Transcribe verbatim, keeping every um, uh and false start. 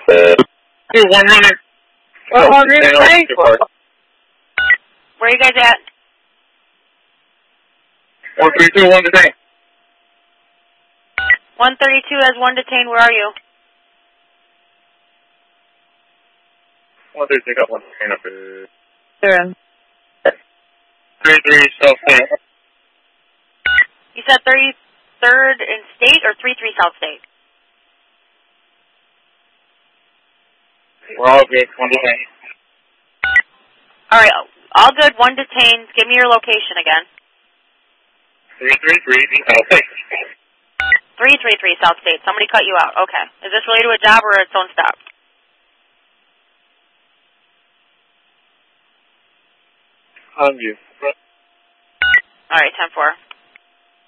Two, one hundred. one hundred. Where are you guys at? One three two, one detained. one thirty-two has one detained. Where are you? One three two, got one detained up there. Sure. Three three, South State. You said thirty-third in State or three three South State? We're all good. One detained. All right, all good. One detained. Give me your location again. Three three three, South State. Three three three South State. Somebody cut you out. Okay. Is this related to a job or its own stop? On you. All right, ten four.